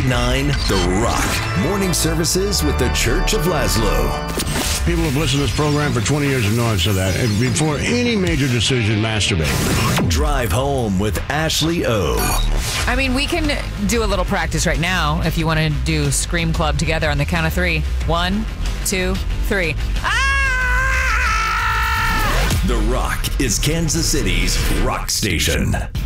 98.9 The Rock. Morning services with the Church of Laszlo. People who have listened to this program for 20 years have known so that. And before any major decision, masturbate. Drive home with Ashley O. I mean, we can do a little practice right now if you want to do Scream Club together on the count of 3. 1, 2, 3. Ah! The Rock is Kansas City's rock station.